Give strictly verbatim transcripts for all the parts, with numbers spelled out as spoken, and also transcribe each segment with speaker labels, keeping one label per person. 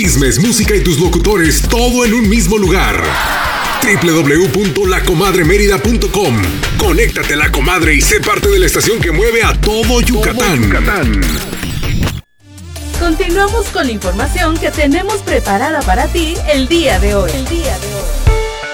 Speaker 1: Chismes, música y tus locutores, todo en un mismo lugar. doble u doble u doble u punto la comadre mérida punto com. Conéctate, La Comadre, y sé parte de la estación que mueve a todo Yucatán. Todo Yucatán.
Speaker 2: Continuamos con la información que tenemos preparada para ti el día de hoy. El día de hoy.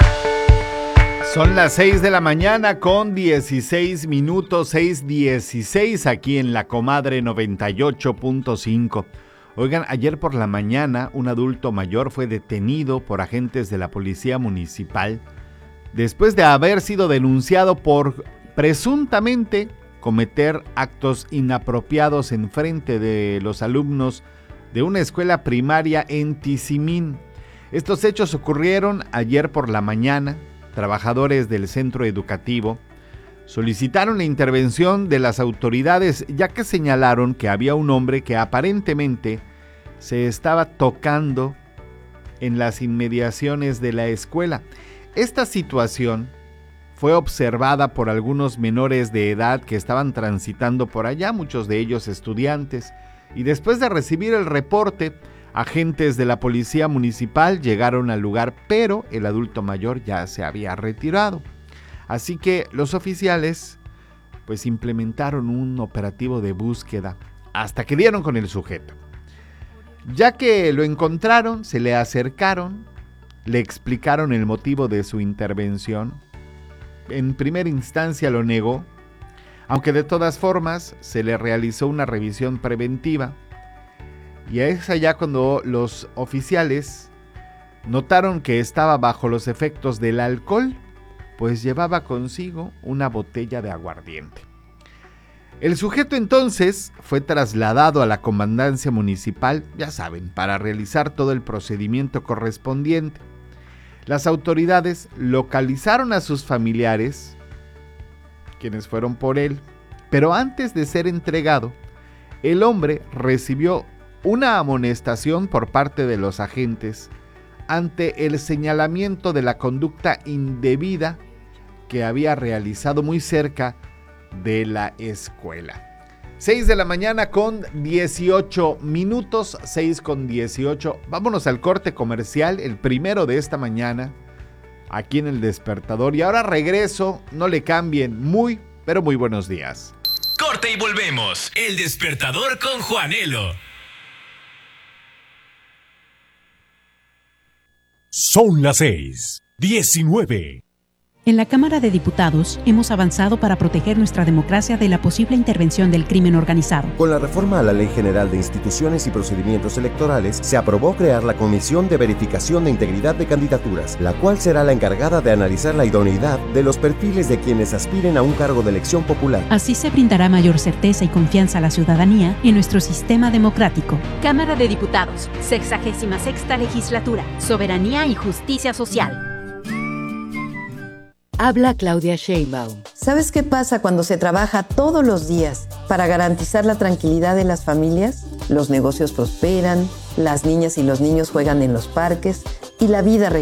Speaker 3: Son las seis de la mañana con dieciséis minutos, seis dieciséis aquí en La Comadre noventa y ocho punto cinco. Oigan, ayer por la mañana un adulto mayor fue detenido por agentes de la policía municipal después de haber sido denunciado por presuntamente cometer actos inapropiados en frente de los alumnos de una escuela primaria en Tizimín. Estos hechos ocurrieron ayer por la mañana. Trabajadores del centro educativo solicitaron la intervención de las autoridades, ya que señalaron que había un hombre que aparentemente se estaba tocando en las inmediaciones de la escuela. Esta situación fue observada por algunos menores de edad que estaban transitando por allá, muchos de ellos estudiantes, y después de recibir el reporte, agentes de la policía municipal llegaron al lugar, pero el adulto mayor ya se había retirado. Así que los oficiales pues implementaron un operativo de búsqueda hasta que dieron con el sujeto. Ya que lo encontraron, se le acercaron, le explicaron el motivo de su intervención. En primera instancia lo negó, aunque de todas formas se le realizó una revisión preventiva. Y es allá cuando los oficiales notaron que estaba bajo los efectos del alcohol, pues llevaba consigo una botella de aguardiente. El sujeto entonces fue trasladado a la comandancia municipal, ya saben, para realizar todo el procedimiento correspondiente. Las autoridades localizaron a sus familiares, quienes fueron por él, pero antes de ser entregado, el hombre recibió una amonestación por parte de los agentes ante el señalamiento de la conducta indebida que había realizado muy cerca de la escuela. seis de la mañana con dieciocho minutos, seis con dieciocho. Vámonos al corte comercial, el primero de esta mañana, aquí en El Despertador. Y ahora regreso, no le cambien, muy, pero muy buenos días.
Speaker 4: Corte y volvemos. El Despertador con Juanelo.
Speaker 5: Son las seis, diecinueve.
Speaker 6: En la Cámara de Diputados hemos avanzado para proteger nuestra democracia de la posible intervención del crimen organizado.
Speaker 7: Con la reforma a la Ley General de Instituciones y Procedimientos Electorales, se aprobó crear la Comisión de Verificación de Integridad de Candidaturas, la cual será la encargada de analizar la idoneidad de los perfiles de quienes aspiren a un cargo de elección popular.
Speaker 6: Así se brindará mayor certeza y confianza a la ciudadanía en nuestro sistema democrático.
Speaker 8: Cámara de Diputados, sexagésima sexta Legislatura, Soberanía y Justicia Social.
Speaker 9: Habla Claudia Sheinbaum.
Speaker 10: ¿Sabes qué pasa cuando se trabaja todos los días para garantizar la tranquilidad de las familias? Los negocios prosperan, las niñas y los niños juegan en los parques y la vida